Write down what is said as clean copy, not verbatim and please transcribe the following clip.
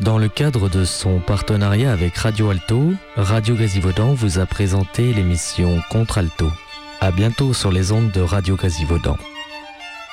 Dans le cadre de son partenariat avec Radio Alto, Radio Grésivaudan vous a présenté l'émission Contre Alto. À bientôt sur les ondes de Radio Grésivaudan.